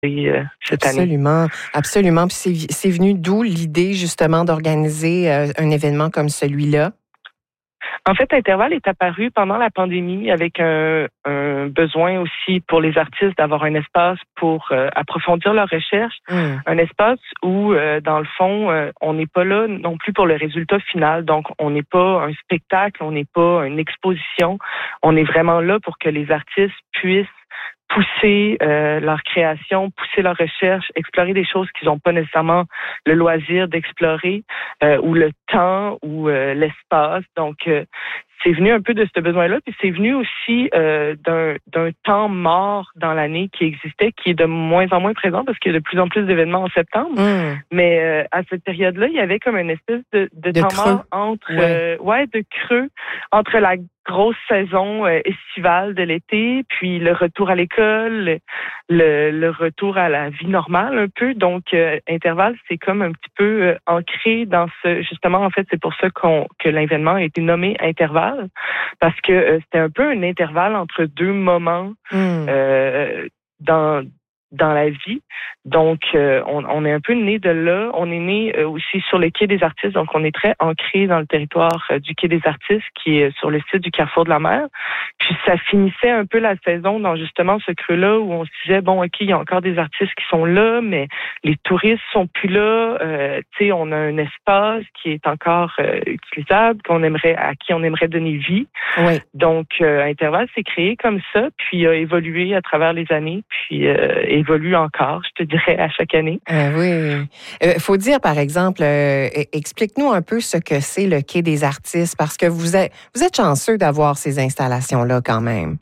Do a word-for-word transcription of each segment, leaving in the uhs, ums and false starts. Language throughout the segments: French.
euh, cette absolument, année. Absolument. Puis c'est, c'est venu d'où l'idée justement d'organiser euh, un événement comme celui-là? En fait, Intervalle est apparu pendant la pandémie avec un, un besoin aussi pour les artistes d'avoir un espace pour euh, approfondir leurs recherches, mmh. un espace où, euh, dans le fond, euh, on n'est pas là non plus pour le résultat final. Donc, on n'est pas un spectacle, on n'est pas une exposition. On est vraiment là pour que les artistes puissent pousser euh, leur création, pousser leur recherche, explorer des choses qu'ils n'ont pas nécessairement le loisir d'explorer euh, ou le temps ou euh, l'espace. Donc, euh, c'est venu un peu de ce besoin-là, puis c'est venu aussi euh, d'un, d'un temps mort dans l'année qui existait, qui est de moins en moins présent parce qu'il y a de plus en plus d'événements en septembre. Mmh. Mais euh, à cette période-là, il y avait comme une espèce de, de, de temps creux. mort entre, ouais. Euh, ouais, de creux entre la grosse saison euh, estivale de l'été, puis le retour à l'école, le, le retour à la vie normale un peu. Donc, euh, Intervalle, c'est comme un petit peu euh, ancré dans ce... Justement, en fait, c'est pour ça qu'on, que l'événement a été nommé Intervalle, parce que euh, c'était un peu un intervalle entre deux moments mmh. euh, dans... dans la vie. Donc, euh, on, on est un peu né de là. On est né euh, aussi sur le Quai des Artistes, donc on est très ancré dans le territoire euh, du Quai des Artistes, qui est sur le site du Carrefour de la Mer. Puis ça finissait un peu la saison dans justement ce creux-là où on se disait, bon, OK, il y a encore des artistes qui sont là, mais les touristes sont plus là. Euh, tu sais, on a un espace qui est encore euh, utilisable, qu'on aimerait, à qui on aimerait donner vie. Oui. Donc, euh, Intervalle s'est créé comme ça, puis a évolué à travers les années, puis euh, évolue encore, je te dirais, à chaque année. Euh, oui. Il euh, faut dire, par exemple, euh, explique-nous un peu ce que c'est le Quai des Artistes, parce que vous êtes, vous êtes chanceux d'avoir ces installations-là quand même.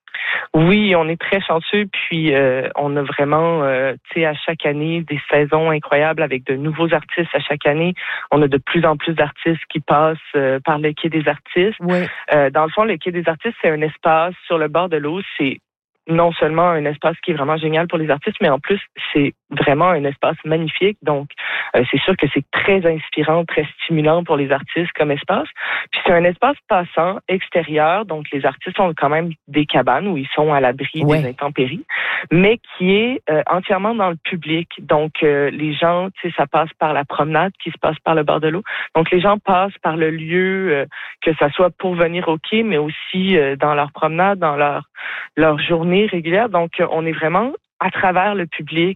Oui, on est très chanceux, puis euh, on a vraiment, euh, tu sais, à chaque année, des saisons incroyables avec de nouveaux artistes à chaque année. On a de plus en plus d'artistes qui passent euh, par le Quai des Artistes. Oui. Euh, dans le fond, le Quai des Artistes, c'est un espace sur le bord de l'eau. C'est non seulement un espace qui est vraiment génial pour les artistes, mais en plus, c'est vraiment un espace magnifique. Donc, euh, c'est sûr que c'est très inspirant, très stimulant pour les artistes comme espace. Puis, c'est un espace passant extérieur. Donc, les artistes ont quand même des cabanes où ils sont à l'abri ouais. des intempéries, mais qui est euh, entièrement dans le public. Donc, euh, les gens, tu sais, ça passe par la promenade qui se passe par le bord de l'eau. Donc, les gens passent par le lieu, euh, que ça soit pour venir au quai, mais aussi euh, dans leur promenade, dans leur, leur journée régulière. Donc, on est vraiment à travers le public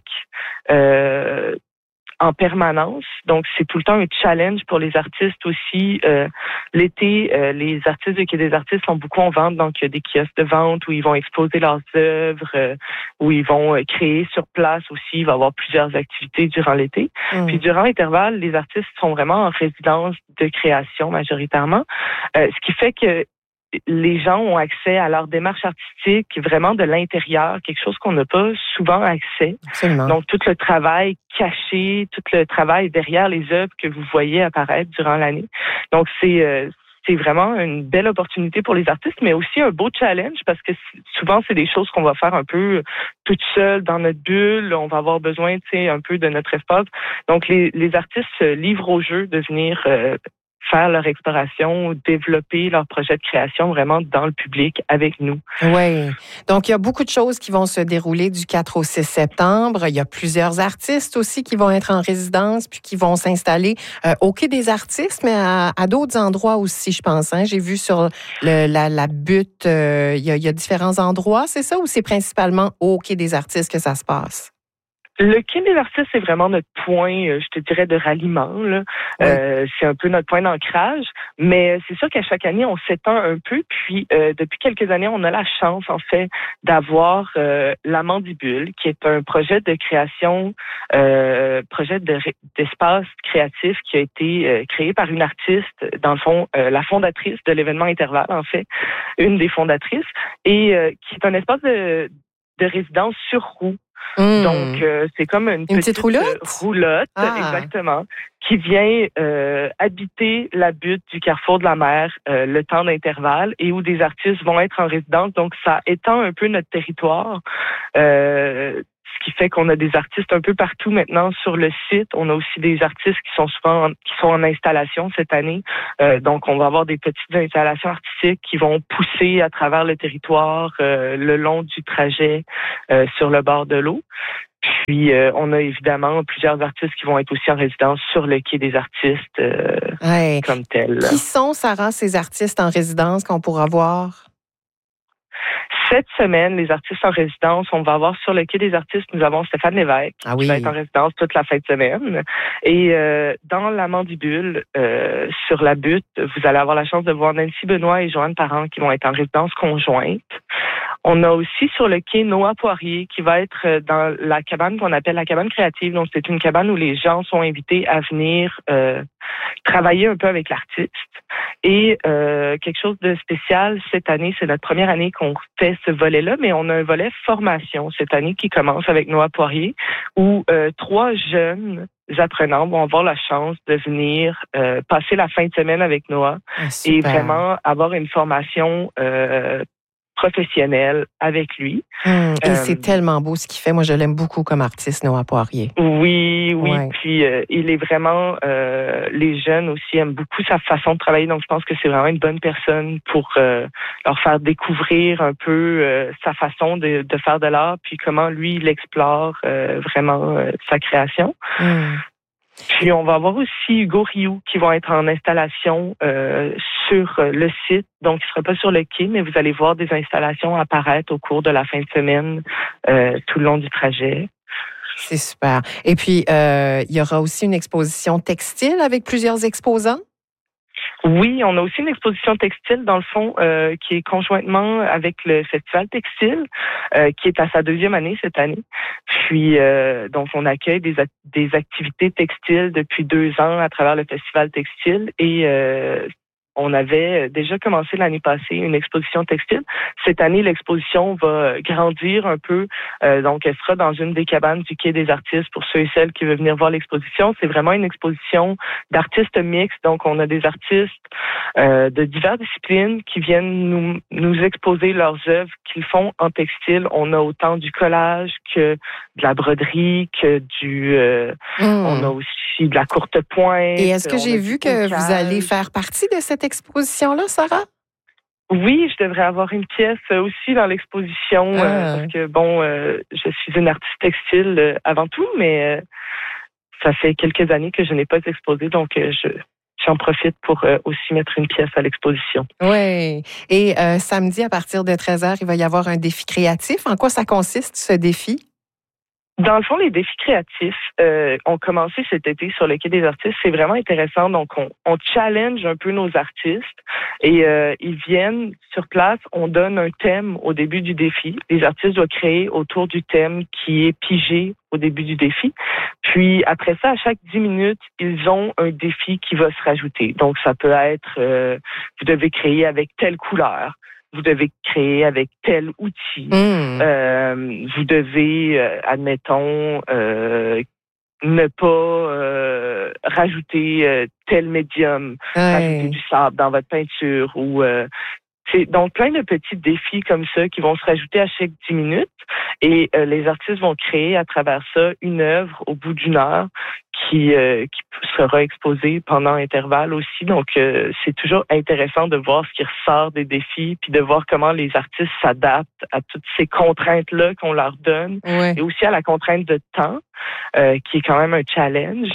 euh, en permanence. Donc, c'est tout le temps un challenge pour les artistes aussi. Euh, l'été, euh, les artistes du Quai des Artistes sont beaucoup en vente. Donc, il y a des kiosques de vente où ils vont exposer leurs œuvres, euh, où ils vont euh, créer sur place aussi. Il va y avoir plusieurs activités durant l'été. Mmh. Puis, durant l'intervalle, les artistes sont vraiment en résidence de création majoritairement. Euh, ce qui fait que les gens ont accès à leur démarche artistique vraiment de l'intérieur, quelque chose qu'on n'a pas souvent accès. Absolument. Donc, tout le travail caché, tout le travail derrière les œuvres que vous voyez apparaître durant l'année. Donc, c'est, euh, c'est vraiment une belle opportunité pour les artistes, mais aussi un beau challenge parce que souvent, c'est des choses qu'on va faire un peu toute seule dans notre bulle. On va avoir besoin, tu sais, un peu de notre espace. Donc, les, les artistes se livrent au jeu de venir euh, faire leur exploration, développer leur projet de création vraiment dans le public avec nous. Oui. Donc, il y a beaucoup de choses qui vont se dérouler du quatre au six septembre. Il y a plusieurs artistes aussi qui vont être en résidence puis qui vont s'installer euh, au Quai des Artistes, mais à, à d'autres endroits aussi, je pense. Hein. J'ai vu sur le, la, la butte, euh, il, y a, il y a différents endroits, c'est ça? Ou c'est principalement au Quai des Artistes que ça se passe? Le Quai des Artistes, c'est vraiment notre point, je te dirais, de ralliement. Là. Oui. Euh, c'est un peu notre point d'ancrage, mais c'est sûr qu'à chaque année, on s'étend un peu. Puis, euh, depuis quelques années, on a la chance, en fait, d'avoir euh, La Mandibule, qui est un projet de création, euh, projet de, d'espace créatif qui a été euh, créé par une artiste, dans le fond, euh, la fondatrice de l'événement Intervalle, en fait, une des fondatrices, et euh, qui est un espace de, de résidence sur roue. Mmh. Donc, euh, c'est comme une, une petite, petite roulotte, euh, roulotte ah. exactement, qui vient euh, habiter la butte du Carrefour de la Mer euh, le temps d'intervalle et où des artistes vont être en résidence. Donc, ça étend un peu notre territoire. Euh, ce qui fait qu'on a des artistes un peu partout maintenant sur le site. On a aussi des artistes qui sont souvent en, qui sont en installation cette année. Euh, donc, on va avoir des petites installations artistiques qui vont pousser à travers le territoire euh, le long du trajet euh, sur le bord de l'eau. Puis, euh, on a évidemment plusieurs artistes qui vont être aussi en résidence sur le quai des artistes euh, ouais. comme tel. Qui sont, Sarah, ces artistes en résidence qu'on pourra voir? Cette semaine, les artistes en résidence, on va avoir sur le quai des artistes, nous avons Stéphane Lévesque, ah oui. qui va être en résidence toute la fin de semaine. Et euh, dans la Mandibule, euh, sur la butte, vous allez avoir la chance de voir Nancy Benoît et Joanne Parent qui vont être en résidence conjointe. On a aussi sur le quai Noah Poirier qui va être dans la cabane qu'on appelle la cabane créative. Donc, c'est une cabane où les gens sont invités à venir euh, travailler un peu avec l'artiste. Et euh, quelque chose de spécial cette année, c'est notre première année qu'on fait ce volet-là, mais on a un volet formation cette année qui commence avec Noah Poirier, où euh, trois jeunes apprenants vont avoir la chance de venir euh, passer la fin de semaine avec Noah ah, et vraiment avoir une formation euh, professionnel avec lui. Hum, et euh, c'est tellement beau ce qu'il fait. Moi, je l'aime beaucoup comme artiste, Noah Poirier. Oui, oui. Ouais. Puis, euh, il est vraiment... Euh, les jeunes aussi aiment beaucoup sa façon de travailler. Donc, je pense que c'est vraiment une bonne personne pour euh, leur faire découvrir un peu euh, sa façon de, de faire de l'art, puis comment lui, il explore euh, vraiment euh, sa création. Hum. Puis, on va avoir aussi Hugo Rioux qui vont être en installation euh, sur le site. Donc, il ne sera pas sur le quai, mais vous allez voir des installations apparaître au cours de la fin de semaine euh, tout le long du trajet. C'est super. Et puis, euh, il y aura aussi une exposition textile avec plusieurs exposants? Oui, on a aussi une exposition textile, dans le fond, euh, qui est conjointement avec le Festival Textile, euh, qui est à sa deuxième année cette année. Puis, euh, donc, on accueille des, des activités textiles depuis deux ans à travers le Festival Textile et euh, on avait déjà commencé l'année passée une exposition textile. Cette année, l'exposition va grandir un peu. Euh, donc, elle sera dans une des cabanes du quai des artistes pour ceux et celles qui veulent venir voir l'exposition. C'est vraiment une exposition d'artistes mixtes. Donc, on a des artistes euh, de diverses disciplines qui viennent nous, nous exposer leurs œuvres qu'ils font en textile. On a autant du collage que de la broderie, que du... Euh, mmh. On a aussi de la courte pointe. Et est-ce que j'ai vu que vous allez faire partie de cette exposition-là, Sarah? Oui, je devrais avoir une pièce aussi dans l'exposition ah. euh, parce que, bon, euh, je suis une artiste textile euh, avant tout, mais euh, ça fait quelques années que je n'ai pas exposé, donc euh, je... J'en profite pour euh, aussi mettre une pièce à l'exposition. Oui. Et euh, samedi, à partir de treize heures, il va y avoir un défi créatif. En quoi ça consiste, ce défi? Dans le fond, les défis créatifs euh, ont commencé cet été sur le quai des artistes. C'est vraiment intéressant. Donc, on, on challenge un peu nos artistes et euh, ils viennent sur place. On donne un thème au début du défi. Les artistes doivent créer autour du thème qui est pigé au début du défi. Puis, après ça, à chaque dix minutes, ils ont un défi qui va se rajouter. Donc, ça peut être, euh, vous devez créer avec telle couleur. Vous devez créer avec tel outil. Mmh. Euh, vous devez, euh, admettons, euh, ne pas euh, rajouter euh, tel médium, ouais. Rajouter du sable dans votre peinture ou... Euh, c'est donc plein de petits défis comme ça qui vont se rajouter à chaque dix minutes et euh, les artistes vont créer à travers ça une œuvre au bout d'une heure qui, euh, qui sera exposée pendant intervalle aussi. Donc, euh, c'est toujours intéressant de voir ce qui ressort des défis puis de voir comment les artistes s'adaptent à toutes ces contraintes-là qu'on leur donne ouais. Et aussi à la contrainte de temps euh, qui est quand même un challenge.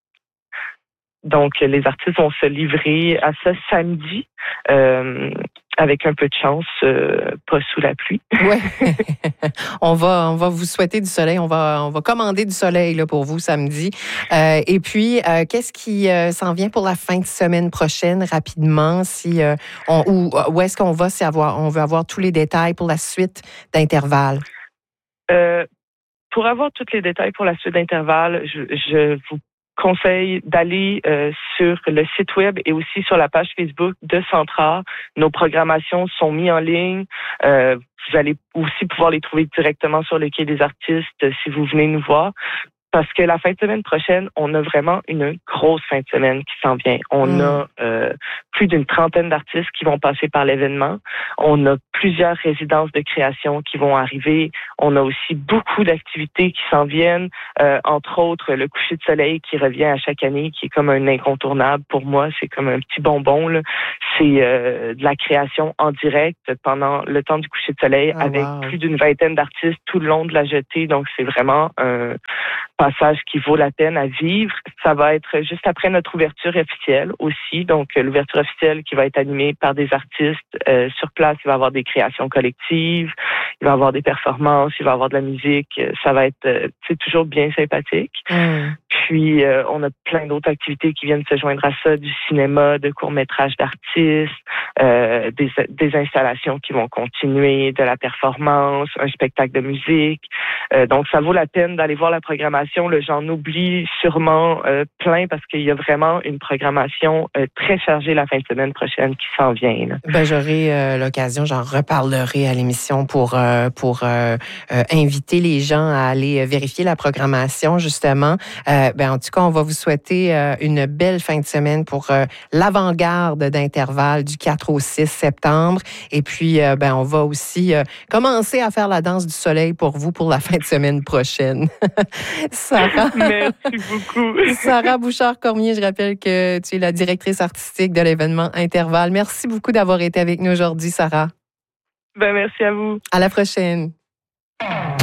Donc, les artistes vont se livrer à ça samedi. Euh, avec un peu de chance, euh, pas sous la pluie. Oui. on va, on va vous souhaiter du soleil. On va, on va commander du soleil là, pour vous samedi. Euh, et puis, euh, qu'est-ce qui euh, s'en vient pour la fin de semaine prochaine, rapidement? Si, euh, on, où, où est-ce qu'on va si avoir, on veut avoir tous les détails pour la suite d'intervalle? Euh, pour avoir tous les détails pour la suite d'intervalle, je, je vous conseille d'aller euh, sur le site web et aussi sur la page Facebook de Centr'Art. Nos programmations sont mises en ligne. Euh, vous allez aussi pouvoir les trouver directement sur le quai des artistes si vous venez nous voir. Parce que la fin de semaine prochaine, on a vraiment une grosse fin de semaine qui s'en vient. On mmh. a euh, plus d'une trentaine d'artistes qui vont passer par l'événement. On a plusieurs résidences de création qui vont arriver. On a aussi beaucoup d'activités qui s'en viennent. Euh, entre autres, le coucher de soleil qui revient à chaque année, qui est comme un incontournable pour moi. C'est comme un petit bonbon, là. C'est euh, de la création en direct pendant le temps du coucher de soleil oh, avec wow. plus d'une vingtaine d'artistes tout le long de la jetée. Donc, c'est vraiment un passage qui vaut la peine à vivre. Ça va être juste après notre ouverture officielle aussi. Donc, l'ouverture officielle qui va être animée par des artistes euh, sur place. Il va y avoir des créations collectives, il va y avoir des performances, il va y avoir de la musique. Ça va être, euh, c'est toujours bien sympathique. Mm. Puis, euh, on a plein d'autres activités qui viennent se joindre à ça, du cinéma, de courts-métrages d'artistes, euh, des, des installations qui vont continuer, de la performance, un spectacle de musique. Euh, donc, ça vaut la peine d'aller voir la programmation. Là, j'en oublie sûrement euh, plein parce qu'il y a vraiment une programmation euh, très chargée la fin de semaine prochaine qui s'en vient. Là. Ben, j'aurai euh, l'occasion, j'en reparlerai à l'émission pour, euh, pour euh, euh, inviter les gens à aller vérifier la programmation, justement. Euh, ben, en tout cas, on va vous souhaiter euh, une belle fin de semaine pour euh, l'avant-garde d'intervalle du quatre au six septembre. Et puis, euh, ben, on va aussi euh, commencer à faire la danse du soleil pour vous pour la fin de semaine prochaine. Sarah. Merci beaucoup. Sarah Bouchard-Cormier, je rappelle que tu es la directrice artistique de l'événement Intervalle. Merci beaucoup d'avoir été avec nous aujourd'hui, Sarah. Ben, merci à vous. À la prochaine.